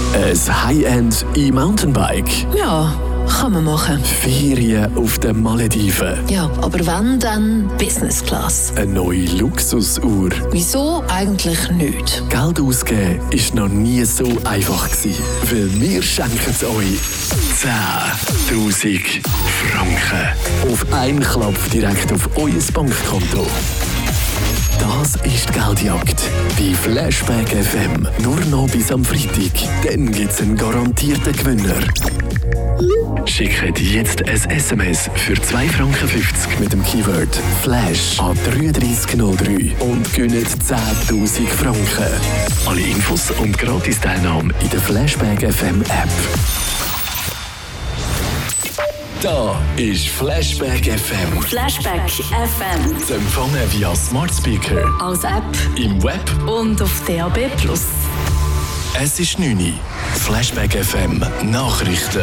Ein High-End E-Mountainbike. Ja, kann man machen. Ferien auf den Malediven. Ja, aber wenn, dann Business Class. Eine neue Luxusuhr. Wieso eigentlich nicht? Geld ausgeben ist noch nie so einfach gewesen, weil wir schenken es euch 10'000 Franken. Auf einen Klapp direkt auf euer Bankkonto. Das ist die Geldjagd bei Flashback FM. Nur noch bis am Freitag. Dann gibt es einen garantierten Gewinner. Schickt jetzt ein SMS für 2,50 Franken mit dem Keyword Flash an 3303 und gewinnt 10'000 Franken. Alle Infos und Gratis-Teilnahme in der Flashback FM App. Da ist Flashback FM. Flashback FM. Zu empfangen via Smart Speaker, Als App im Web und auf DAB+. Es ist 9 Uhr. Flashback FM Nachrichten.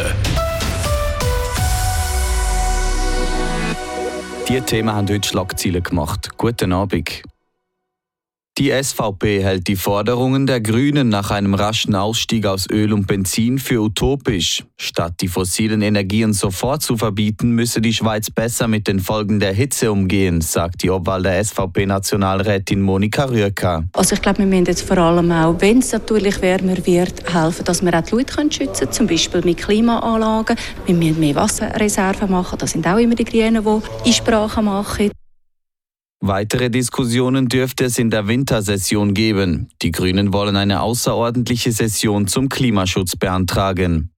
Diese Themen haben heute Schlagzeilen gemacht. Guten Abend. Die SVP hält die Forderungen der Grünen nach einem raschen Ausstieg aus Öl und Benzin für utopisch. Statt die fossilen Energien sofort zu verbieten, müsse die Schweiz besser mit den Folgen der Hitze umgehen, sagt die Obwahl der SVP-Nationalrätin Monika Rüegg. Also ich glaube, wir müssen jetzt vor allem auch, wenn es natürlich wärmer wird, helfen, dass wir auch die Leute schützen können, zum Beispiel mit Klimaanlagen. Wir müssen mehr Wasserreserven machen, das sind auch immer die Grünen, die Einsprachen machen. Weitere Diskussionen dürfte es in der Wintersession geben. Die Grünen wollen eine außerordentliche Session zum Klimaschutz beantragen.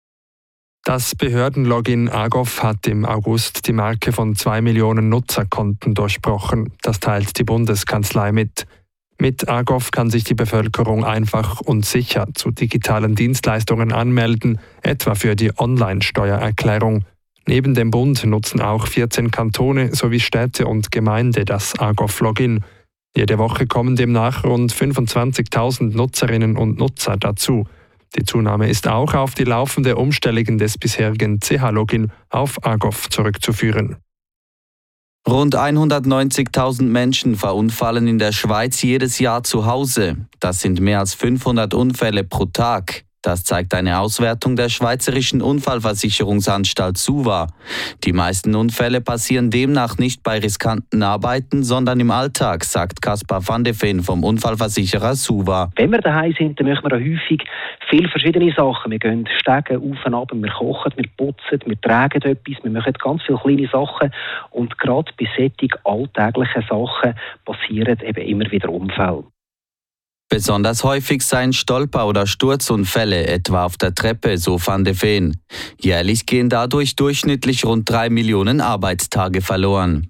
Das Behördenlogin AGOV hat im August die Marke von 2 Millionen Nutzerkonten durchbrochen. Das teilt die Bundeskanzlei mit. Mit AGOV kann sich die Bevölkerung einfach und sicher zu digitalen Dienstleistungen anmelden, etwa für die Online-Steuererklärung. Neben dem Bund nutzen auch 14 Kantone sowie Städte und Gemeinden das AGOV-Login. Jede Woche kommen demnach rund 25.000 Nutzerinnen und Nutzer dazu. Die Zunahme ist auch auf die laufende Umstellung des bisherigen CH-Login auf AGOV zurückzuführen. Rund 190.000 Menschen verunfallen in der Schweiz jedes Jahr zu Hause. Das sind mehr als 500 Unfälle pro Tag. Das zeigt eine Auswertung der Schweizerischen Unfallversicherungsanstalt SUVA. Die meisten Unfälle passieren demnach nicht bei riskanten Arbeiten, sondern im Alltag, sagt Kaspar van de Veen vom Unfallversicherer SUVA. Wenn wir daheim sind, dann machen wir häufig viele verschiedene Sachen. Wir gehen Stegen auf und ab, wir kochen, wir putzen, wir tragen etwas, wir machen ganz viele kleine Sachen. Und gerade bei solchen alltäglichen Sachen passieren eben immer wieder Unfälle. Besonders häufig seien Stolper- oder Sturzunfälle, etwa auf der Treppe, so van de Veen. Jährlich gehen dadurch durchschnittlich rund 3 Millionen Arbeitstage verloren.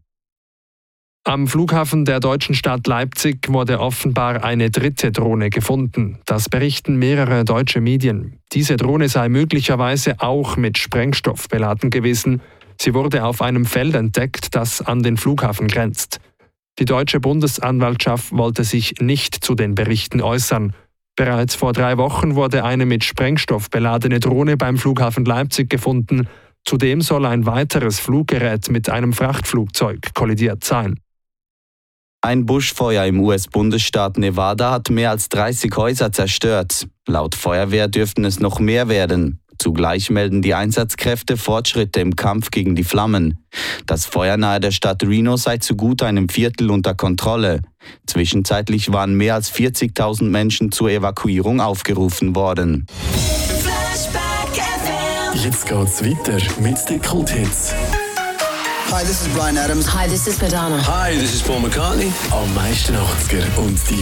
Am Flughafen der deutschen Stadt Leipzig wurde offenbar eine dritte Drohne gefunden. Das berichten mehrere deutsche Medien. Diese Drohne sei möglicherweise auch mit Sprengstoff beladen gewesen. Sie wurde auf einem Feld entdeckt, das an den Flughafen grenzt. Die deutsche Bundesanwaltschaft wollte sich nicht zu den Berichten äußern. Bereits vor 3 Wochen wurde eine mit Sprengstoff beladene Drohne beim Flughafen Leipzig gefunden. Zudem soll ein weiteres Fluggerät mit einem Frachtflugzeug kollidiert sein. Ein Buschfeuer im US-Bundesstaat Nevada hat mehr als 30 Häuser zerstört. Laut Feuerwehr dürften es noch mehr werden. Zugleich melden die Einsatzkräfte Fortschritte im Kampf gegen die Flammen. Das Feuer nahe der Stadt Reno sei zu gut einem Viertel unter Kontrolle. Zwischenzeitlich waren mehr als 40.000 Menschen zur Evakuierung aufgerufen worden. Jetzt geht's weiter mit den Kulthits. Hi, this is Bryan Adams. Hi, this is Madonna. Hi, this is Paul McCartney. Am meisten 80er und die